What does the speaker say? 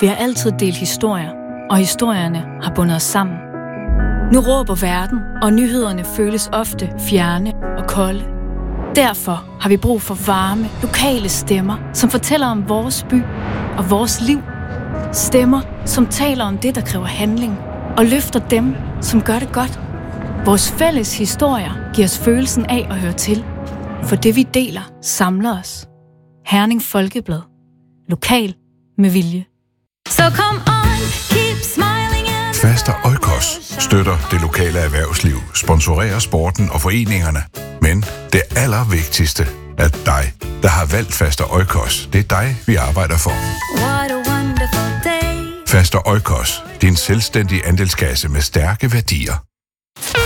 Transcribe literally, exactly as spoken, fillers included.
Vi har altid delt historier, og historierne har bundet os sammen. Nu råber verden, og nyhederne føles ofte fjerne og kolde. Derfor har vi brug for varme, lokale stemmer, som fortæller om vores by og vores liv. Stemmer, som taler om det, der kræver handling, og løfter dem, som gør det godt. Vores fælles historier giver os følelsen af at høre til, for det vi deler samler os. Herning Folkeblad. Lokal med vilje. So come on, keep smiling and... Faster Oikos støtter det lokale erhvervsliv, sponsorerer sporten og foreningerne. Men det allervigtigste er dig, der har valgt Faster Oikos. Det er dig, vi arbejder for. What a wonderful day. Faster Oikos, din selvstændige andelskasse med stærke værdier.